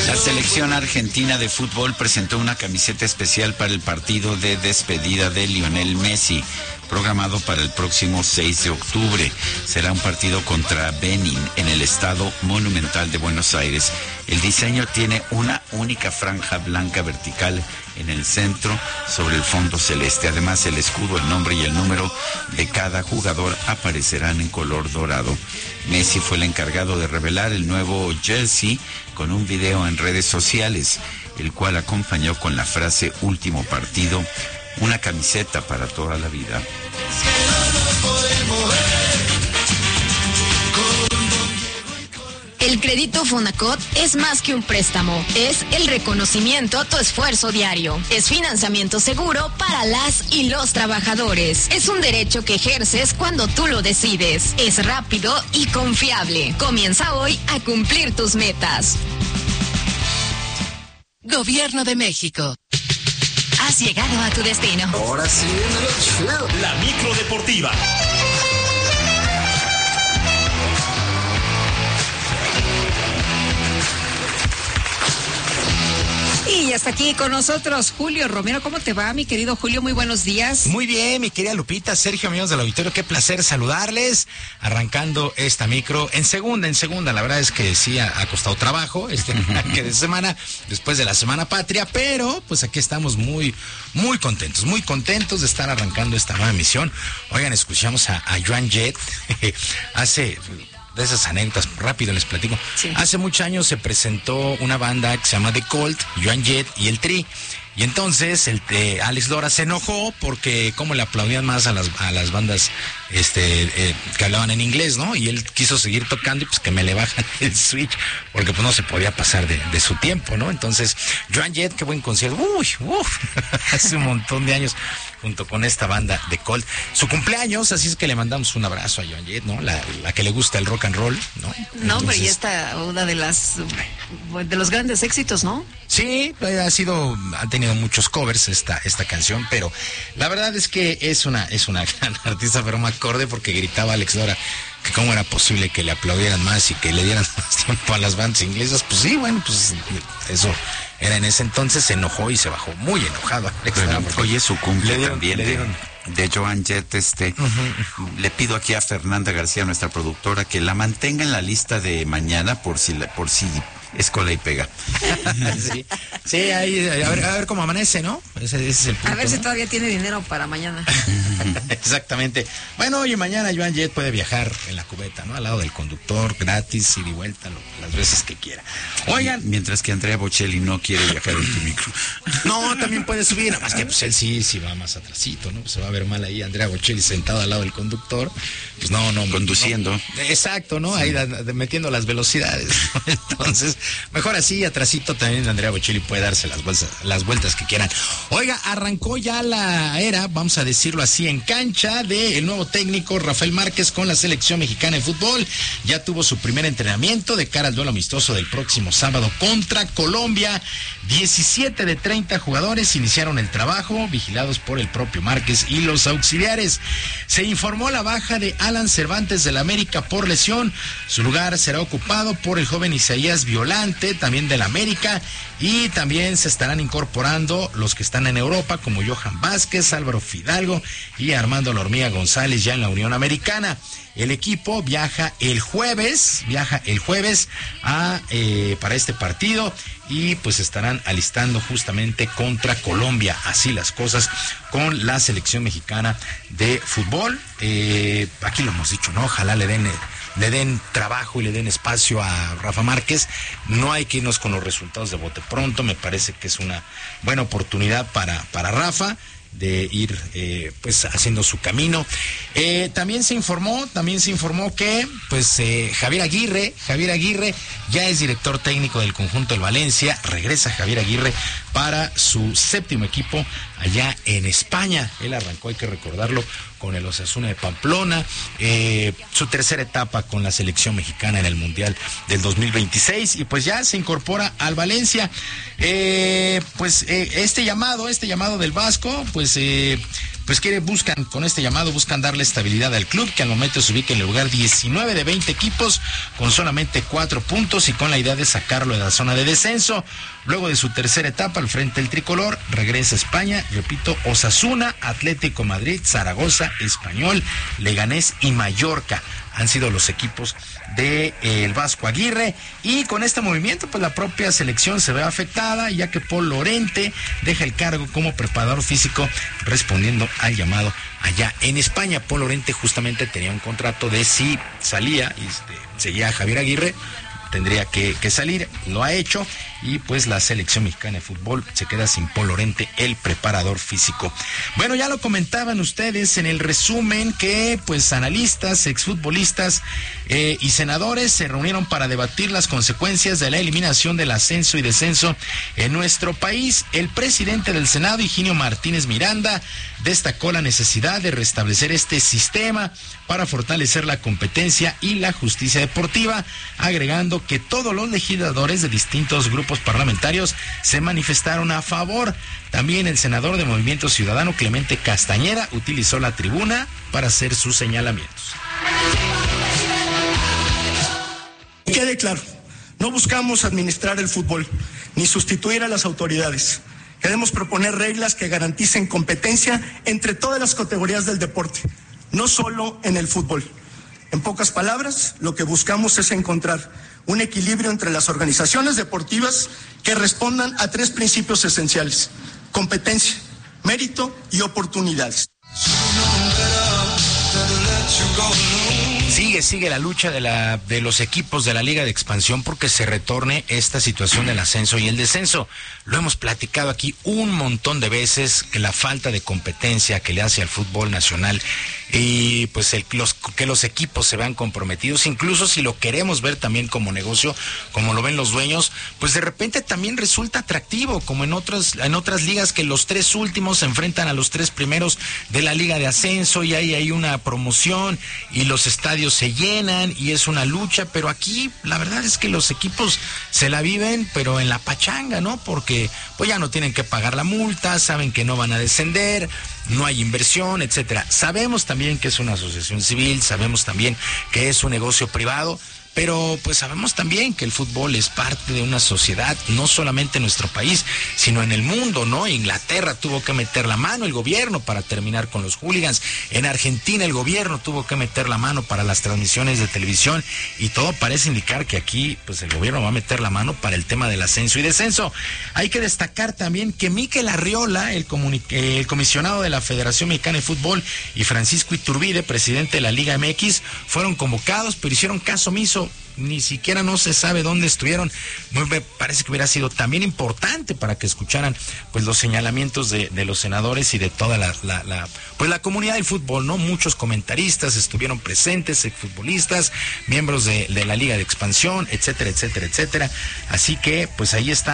La selección argentina de fútbol presentó una camiseta especial para el partido de despedida de Lionel Messi, programado para el próximo 6 de octubre. Será un partido contra Benin en el Estadio Monumental de Buenos Aires. El diseño tiene una única franja blanca vertical en el centro sobre el fondo celeste. Además, el escudo, el nombre y el número de cada jugador aparecerán en color dorado. Messi fue el encargado de revelar el nuevo jersey con un video en redes sociales, el cual acompañó con la frase "último partido", una camiseta para toda la vida. El crédito Fonacot es más que un préstamo, es el reconocimiento a tu esfuerzo diario. Es financiamiento seguro para las y los trabajadores. Es un derecho que ejerces cuando tú lo decides. Es rápido y confiable. Comienza hoy a cumplir tus metas. Gobierno de México. Has llegado a tu destino. Ahora sí, la micro deportiva. Y hasta aquí con nosotros Julio Romero. ¿Cómo te va, mi querido Julio? Muy buenos días. Muy bien, mi querida Lupita, Sergio, amigos del auditorio, qué placer saludarles. Arrancando esta micro en segunda. La verdad es que sí ha costado trabajo este arranque de semana, después de la Semana Patria, pero pues aquí estamos muy contentos de estar arrancando esta nueva emisión. Oigan, escuchamos a Joan Jett hace... De esas anécdotas, rápido les platico. Sí. Hace muchos años se presentó una banda que se llama The Cult, Joan Jett y el Tri. Y entonces Alex Lora se enojó porque como le aplaudían más a las bandas que hablaban en inglés, ¿no? Y él quiso seguir tocando y pues que me le bajan el switch, porque pues no se podía pasar de su tiempo, ¿no? Entonces, Joan Jett, qué buen concierto. Hace un montón de años, junto con esta banda de Colt. Su cumpleaños, así es que le mandamos un abrazo a Joan Jett, ¿no? La que le gusta el rock and roll, ¿no? No, hombre, y esta una de los grandes éxitos, ¿no? Sí, ha tenido muchos covers esta canción, pero la verdad es que es una gran artista, pero me acordé porque gritaba Alex Lora que cómo era posible que le aplaudieran más y que le dieran más tiempo a las bandas inglesas. Pues sí, bueno, pues eso era en ese entonces, se enojó y se bajó muy enojado Alex Lora. Oye, su cumple también de Joan Jett, le pido aquí a Fernanda García, nuestra productora, que la mantenga en la lista de mañana por si es cola y pega. Sí, ahí, a ver cómo amanece, ¿no? Ese es el punto, a ver si todavía tiene dinero para mañana. Exactamente. Bueno, hoy y mañana Joan Jett puede viajar en la cubeta, ¿no? Al lado del conductor, gratis, ida y vuelta, las veces que quiera. Oigan. Mientras que Andrea Bocelli no quiere viajar en tu micro. No, también puede subir, nada más que pues él sí va más atrasito, ¿no? Pues se va a ver mal ahí Andrea Bocelli sentada al lado del conductor. Pues no. Conduciendo. No. Exacto, ¿no? Sí. Ahí metiendo las velocidades, ¿no? Entonces, mejor así, atrasito también Andrea Bocelli puede darse las vueltas que quieran. Oiga, arrancó ya la era, vamos a decirlo así, en cancha del nuevo técnico Rafael Márquez con la selección mexicana de fútbol. Ya tuvo su primer entrenamiento de cara al duelo amistoso del próximo sábado contra Colombia. 17 de 30 jugadores iniciaron el trabajo, vigilados por el propio Márquez y los auxiliares. Se informó la baja de Alan Cervantes del América por lesión. Su lugar será ocupado por el joven Isaías Violante, también del América, y también se estarán incorporando los que están en Europa, como Johan Vázquez, Álvaro Fidalgo y Armando La Hormiga González, ya en la Unión Americana. El equipo viaja el jueves para este partido y pues estarán alistando justamente contra Colombia. Así las cosas con la selección mexicana de fútbol. Aquí lo hemos dicho, ¿no? Ojalá le den trabajo y le den espacio a Rafa Márquez. No hay que irnos con los resultados de bote pronto. Me parece que es una buena oportunidad para Rafa de ir pues haciendo su camino. También se informó que pues Javier Aguirre ya es director técnico del conjunto del Valencia. Regresa Javier Aguirre para su séptimo equipo allá en España. Él arrancó, hay que recordarlo, con el Osasuna de Pamplona, su tercera etapa con la selección mexicana en el Mundial del 2026, y pues ya se incorpora al Valencia. Este llamado del Vasco, pues pues con este llamado buscan darle estabilidad al club, que al momento se ubica en el lugar 19 de 20 equipos con solamente 4 puntos y con la idea de sacarlo de la zona de descenso. Luego de su tercera etapa al frente del tricolor, regresa a España, repito, Osasuna, Atlético Madrid, Zaragoza, Español, Leganés y Mallorca han sido los equipos de el Vasco Aguirre, y con este movimiento pues la propia selección se ve afectada, ya que Paul Lorente deja el cargo como preparador físico, respondiendo al llamado allá en España. Paul Lorente justamente tenía un contrato de si salía y seguía a Javier Aguirre, tendría que salir, lo ha hecho, y pues la selección mexicana de fútbol se queda sin Paul Lorente, el preparador físico. Bueno, ya lo comentaban ustedes en el resumen que pues analistas, exfutbolistas y senadores se reunieron para debatir las consecuencias de la eliminación del ascenso y descenso en nuestro país. El presidente del Senado, Higinio Martínez Miranda, destacó la necesidad de restablecer este sistema para fortalecer la competencia y la justicia deportiva, agregando que todos los legisladores de distintos grupos parlamentarios se manifestaron a favor. También el senador de Movimiento Ciudadano, Clemente Castañeda, utilizó la tribuna para hacer sus señalamientos. Quede claro, no buscamos administrar el fútbol, ni sustituir a las autoridades. Queremos proponer reglas que garanticen competencia entre todas las categorías del deporte, no solo en el fútbol. En pocas palabras, lo que buscamos es encontrar un equilibrio entre las organizaciones deportivas que respondan a 3 principios esenciales: competencia, mérito y oportunidades. Sigue la lucha de los equipos de la Liga de Expansión porque se retorne esta situación del ascenso y el descenso. Lo hemos platicado aquí un montón de veces, que la falta de competencia que le hace al fútbol nacional, y pues que los equipos se vean comprometidos, incluso si lo queremos ver también como negocio, como lo ven los dueños, pues de repente también resulta atractivo, como en otras ligas, que los 3 últimos se enfrentan a los 3 primeros de la Liga de Ascenso, y ahí hay una promoción y los estadios se llenan y es una lucha. Pero aquí la verdad es que los equipos se la viven, pero en la pachanga, ¿no? Porque pues ya no tienen que pagar la multa, saben que no van a descender, no hay inversión, etcétera. Sabemos también que es una asociación civil, sabemos también que es un negocio privado, pero pues sabemos también que el fútbol es parte de una sociedad, no solamente en nuestro país, sino en el mundo, ¿no? Inglaterra tuvo que meter la mano, el gobierno, para terminar con los hooligans. En Argentina el gobierno tuvo que meter la mano para las transmisiones de televisión, y todo parece indicar que aquí pues el gobierno va a meter la mano para el tema del ascenso y descenso. Hay que destacar también que Mikel Arriola, el comisionado de la Federación Mexicana de Fútbol, y Francisco Iturbide, presidente de la Liga MX, fueron convocados, pero hicieron caso omiso. Ni siquiera no se sabe dónde estuvieron. Me parece que hubiera sido también importante para que escucharan pues los señalamientos de los senadores y de toda la comunidad del fútbol, ¿no? Muchos comentaristas estuvieron presentes, exfutbolistas, miembros de la Liga de Expansión, etcétera, etcétera, etcétera. Así que pues ahí está